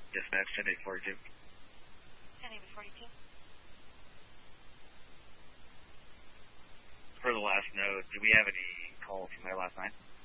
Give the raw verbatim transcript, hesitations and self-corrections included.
Dispatch ten eight forty-two. ten eight forty-two. For the last note, do we have any calls from there last night?